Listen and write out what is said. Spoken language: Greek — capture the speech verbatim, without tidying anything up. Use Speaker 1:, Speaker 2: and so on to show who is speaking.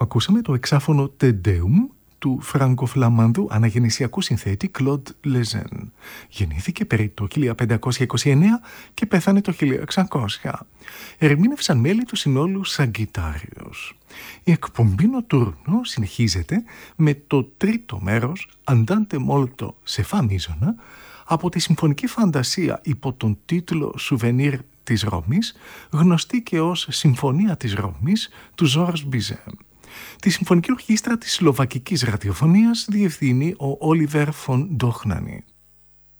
Speaker 1: Ακούσαμε το εξάφωνο Te Deum του φραγκοφλαμανδού αναγεννησιακού συνθέτη Claude Lejeune. Γεννήθηκε περί το χίλια πεντακόσια είκοσι εννέα και πέθανε το χίλια εξακόσια. Ερμήνευσαν μέλη του συνόλου Sagittarius. Η εκπομπή Νοτούρνο συνεχίζεται με το τρίτο μέρος Andante molto σε φα μείζωνα από τη συμφωνική φαντασία υπό τον τίτλο Souvenir της Ρώμης, γνωστή και ως Συμφωνία της Ρώμης του Ζόρς Μπιζέμ. Τη συμφωνική ορχήστρα της Σλοβακικής Ραδιοφωνίας διευθύνει ο Όλιβερ Φον Ντόχνανι.